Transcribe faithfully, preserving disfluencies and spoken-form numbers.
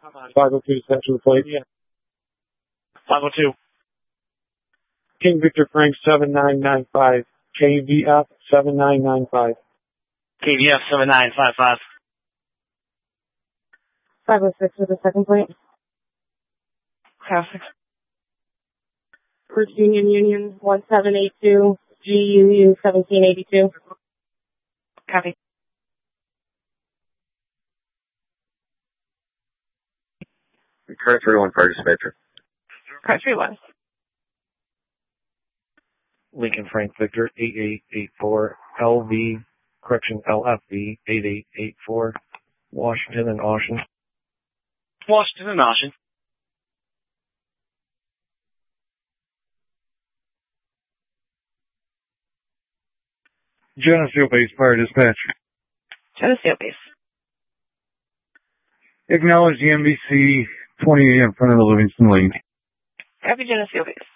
five oh two Central Plate. Yeah. five oh two. King Victor Frank seven nine nine five. K V F seven nine nine five. K V F seven nine five five. five oh six with the second plate. Traffic. First Union Union one seven eight two. G U U seventeen eighty-two. Copy. Current three one Fergus Victor. Correct three one. Lincoln Frank Victor eight eight eight four. L V, correction, L F V eight eight eight four. Washington and Ocean. Washington and Ocean. Geneseo Base Fire Dispatch. Geneseo Base. Acknowledge the M B C twenty in front of the Livingston Lane. Copy Geneseo Base.